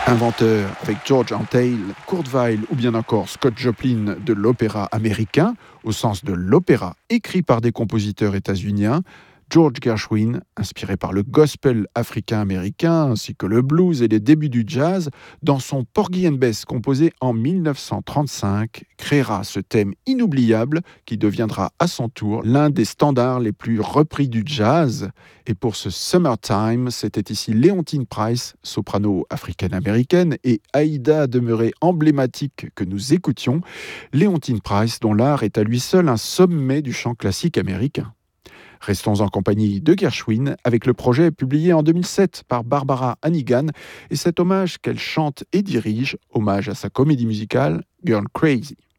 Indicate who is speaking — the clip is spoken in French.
Speaker 1: Inventeur avec George Antheil, Kurt Weill ou bien encore Scott Joplin de l'opéra américain, au sens de l'opéra écrit par des compositeurs états-uniens, George Gershwin, inspiré par le gospel africain-américain ainsi que le blues et les débuts du jazz, dans son Porgy and Bess composé en 1935, créera ce thème inoubliable qui deviendra à son tour l'un des standards les plus repris du jazz. Et pour ce Summertime, c'était ici Leontine Price, soprano africaine-américaine, et Aïda demeurée emblématique que nous écoutions, Leontine Price dont l'art est à lui seul un sommet du chant classique américain. Restons en compagnie de Gershwin avec le projet publié en 2007 par Barbara Hannigan et cet hommage qu'elle chante et dirige, hommage à sa comédie musicale Girl Crazy.